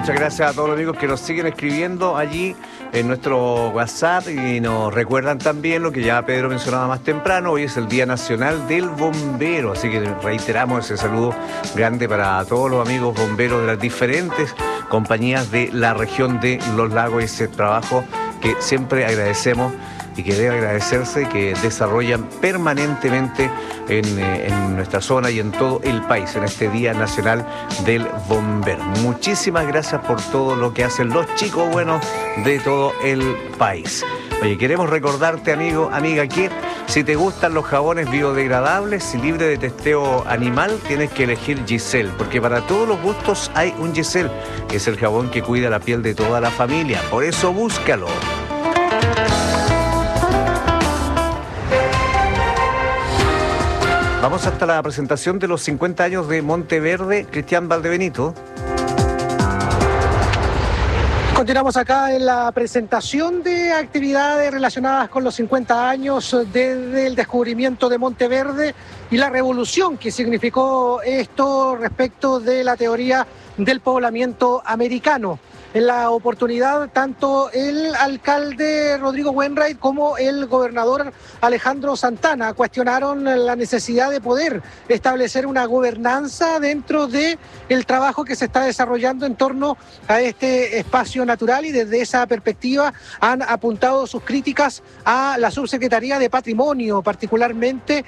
muchas gracias a todos los amigos que nos siguen escribiendo allí en nuestro WhatsApp y nos recuerdan también lo que ya Pedro mencionaba más temprano. Hoy es el Día Nacional del Bombero, así que reiteramos ese saludo grande para todos los amigos bomberos de las diferentes compañías de la región de Los Lagos, y ese trabajo que siempre agradecemos y que debe agradecerse, que desarrollan permanentemente en nuestra zona y en todo el país, en este Día Nacional del Bombero. Muchísimas gracias por todo lo que hacen los chicos buenos de todo el país. Oye, queremos recordarte, amigo, amiga, que si te gustan los jabones biodegradables y libre de testeo animal, tienes que elegir Giselle, porque para todos los gustos hay un Giselle, que es el jabón que cuida la piel de toda la familia. Por eso búscalo. Vamos hasta la presentación de los 50 años de Monteverde. Cristian Valdebenito. Continuamos acá en la presentación de actividades relacionadas con los 50 años desde el descubrimiento de Monteverde y la revolución que significó esto respecto de la teoría del poblamiento americano. En la oportunidad, tanto el alcalde Rodrigo Wainwright como el gobernador Alejandro Santana cuestionaron la necesidad de poder establecer una gobernanza dentro del trabajo que se está desarrollando en torno a este espacio natural, y desde esa perspectiva han apuntado sus críticas a la Subsecretaría de Patrimonio, particularmente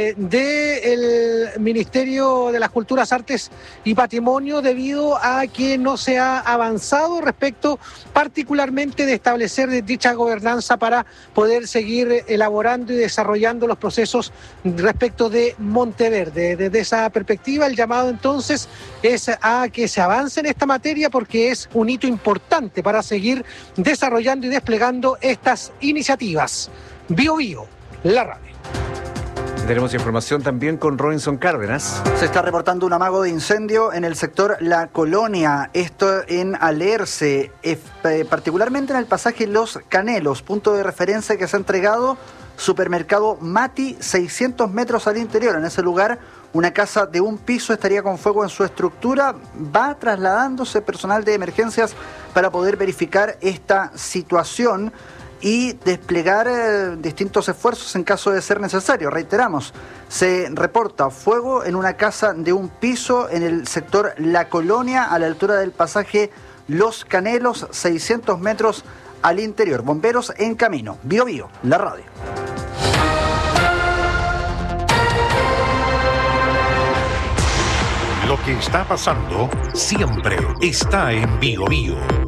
del Ministerio de las Culturas, Artes y Patrimonio, debido a que no se ha avanzado respecto particularmente de establecer dicha gobernanza para poder seguir elaborando y desarrollando los procesos respecto de Monteverde. Desde esa perspectiva, el llamado entonces es a que se avance en esta materia, porque es un hito importante para seguir desarrollando y desplegando estas iniciativas. Bio Bio, la radio. Tenemos información también con Robinson Cárdenas. Se está reportando un amago de incendio en el sector La Colonia, esto en Alerce, particularmente en el pasaje Los Canelos, punto de referencia que se ha entregado supermercado Mati, 600 metros al interior. En ese lugar, una casa de un piso estaría con fuego en su estructura. Va trasladándose personal de emergencias para poder verificar esta situación y desplegar distintos esfuerzos en caso de ser necesario. Reiteramos, se reporta fuego en una casa de un piso en el sector La Colonia, a la altura del pasaje Los Canelos, 600 metros al interior. Bomberos en camino. Bio Bio, la radio. Lo que está pasando siempre está en Bio Bio.